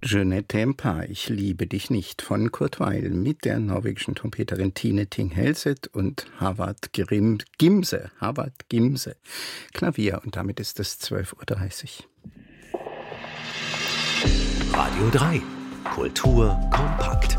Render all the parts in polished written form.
Je ne t'aime pas, ich liebe dich nicht von Kurt Weill mit der norwegischen Trompeterin Tine Ting-Helseth und Havard Gimse. Klavier, und damit ist es 12:30 Uhr. Radio 3, Kultur kompakt.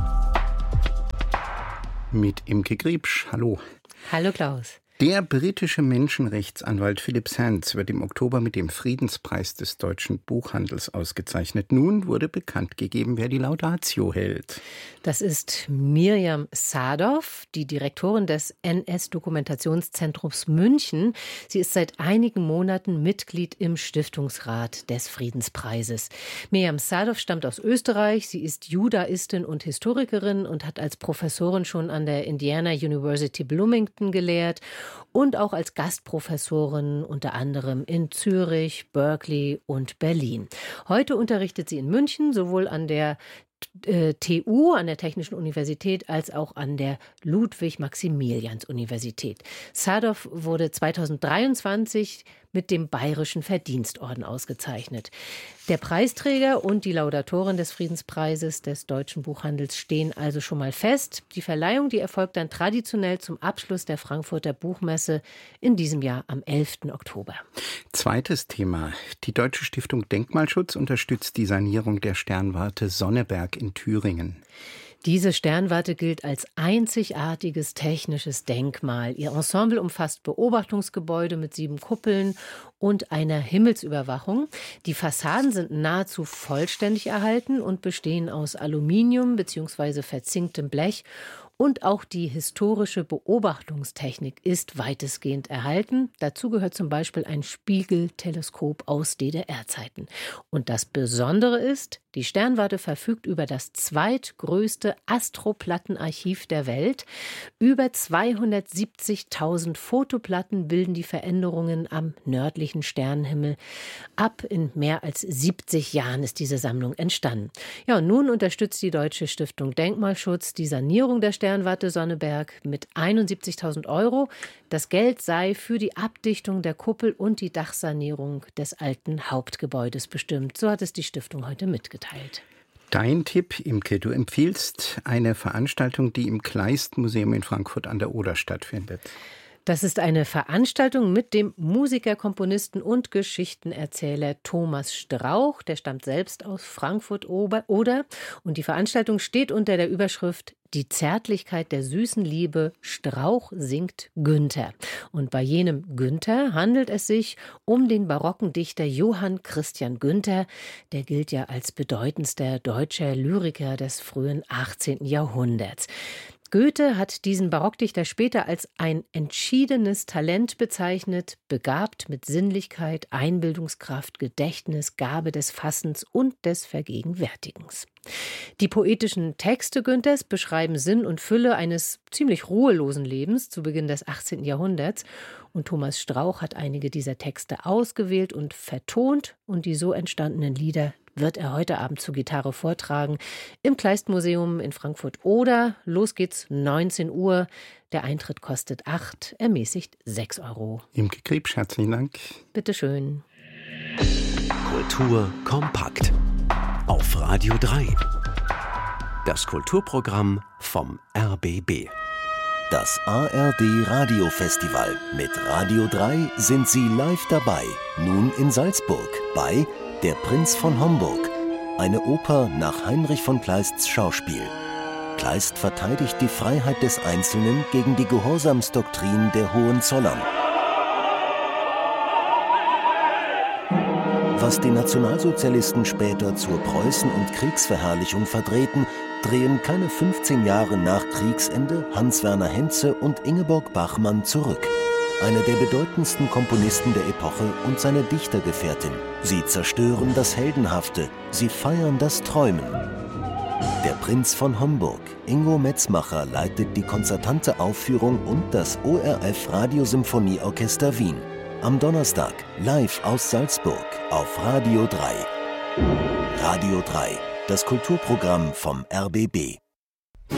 Mit Imke Griebsch, hallo. Hallo Klaus. Der britische Menschenrechtsanwalt Philip Sands wird im Oktober mit dem Friedenspreis des deutschen Buchhandels ausgezeichnet. Nun wurde bekannt gegeben, wer die Laudatio hält. Das ist Miriam Sadow, die Direktorin des NS-Dokumentationszentrums München. Sie ist seit einigen Monaten Mitglied im Stiftungsrat des Friedenspreises. Miriam Sadow stammt aus Österreich. Sie ist Judaistin und Historikerin und hat als Professorin schon an der Indiana University Bloomington gelehrt und auch als Gastprofessorin unter anderem in Zürich, Berkeley und Berlin. Heute unterrichtet sie in München sowohl an der TU, an der Technischen Universität, als auch an der Ludwig-Maximilians-Universität. Sadow wurde 2023 mit dem Bayerischen Verdienstorden ausgezeichnet. Der Preisträger und die Laudatorin des Friedenspreises des deutschen Buchhandels stehen also schon mal fest. Die Verleihung, die erfolgt dann traditionell zum Abschluss der Frankfurter Buchmesse in diesem Jahr am 11. Oktober. Zweites Thema. Die Deutsche Stiftung Denkmalschutz unterstützt die Sanierung der Sternwarte Sonneberg in Thüringen. Diese Sternwarte gilt als einzigartiges technisches Denkmal. Ihr Ensemble umfasst Beobachtungsgebäude mit 7 Kuppeln und einer Himmelsüberwachung. Die Fassaden sind nahezu vollständig erhalten und bestehen aus Aluminium bzw. verzinktem Blech. Und auch die historische Beobachtungstechnik ist weitestgehend erhalten. Dazu gehört zum Beispiel ein Spiegelteleskop aus DDR-Zeiten. Und das Besondere ist, die Sternwarte verfügt über das zweitgrößte Astroplattenarchiv der Welt. Über 270.000 Fotoplatten bilden die Veränderungen am nördlichen Sternenhimmel. Ab in mehr als 70 Jahren ist diese Sammlung entstanden. Ja, und nun unterstützt die Deutsche Stiftung Denkmalschutz die Sanierung der Sternwarte Sonneberg mit 71.000 €. Das Geld sei für die Abdichtung der Kuppel und die Dachsanierung des alten Hauptgebäudes bestimmt. So hat es die Stiftung heute mitgeteilt. Dein Tipp, Imke, du empfiehlst eine Veranstaltung, die im Kleist-Museum in Frankfurt an der Oder stattfindet. Das ist eine Veranstaltung mit dem Musiker, Komponisten und Geschichtenerzähler Thomas Strauch. Der stammt selbst aus Frankfurt-Oder. Und die Veranstaltung steht unter der Überschrift Die Zärtlichkeit der süßen Liebe, Strauch singt Günther. Und bei jenem Günther handelt es sich um den barocken Dichter Johann Christian Günther. Der gilt ja als bedeutendster deutscher Lyriker des frühen 18. Jahrhunderts. Goethe hat diesen Barockdichter später als ein entschiedenes Talent bezeichnet, begabt mit Sinnlichkeit, Einbildungskraft, Gedächtnis, Gabe des Fassens und des Vergegenwärtigens. Die poetischen Texte Günthers beschreiben Sinn und Fülle eines ziemlich ruhelosen Lebens zu Beginn des 18. Jahrhunderts. Und Thomas Strauch hat einige dieser Texte ausgewählt und vertont. Und die so entstandenen Lieder wird er heute Abend zur Gitarre vortragen im Kleist-Museum in Frankfurt-Oder. Los geht's, 19 Uhr. Der Eintritt kostet 8, ermäßigt 6 €. Imke Griebsch, herzlichen Dank. Bitteschön. Kultur kompakt. Auf Radio 3. Das Kulturprogramm vom RBB. Das ARD Radiofestival. Mit Radio 3 sind Sie live dabei. Nun in Salzburg bei Der Prinz von Homburg. Eine Oper nach Heinrich von Kleists Schauspiel. Kleist verteidigt die Freiheit des Einzelnen gegen die Gehorsamsdoktrin der Hohenzollern. Was die Nationalsozialisten später zur Preußen- und Kriegsverherrlichung verdrehten, drehen keine 15 Jahre nach Kriegsende Hans-Werner Henze und Ingeborg Bachmann zurück. Eine der bedeutendsten Komponisten der Epoche und seine Dichtergefährtin. Sie zerstören das Heldenhafte, sie feiern das Träumen. Der Prinz von Homburg. Ingo Metzmacher leitet die konzertante Aufführung und das ORF Radiosymphonieorchester Wien. Am Donnerstag, live aus Salzburg auf Radio 3. Radio 3, das Kulturprogramm vom RBB.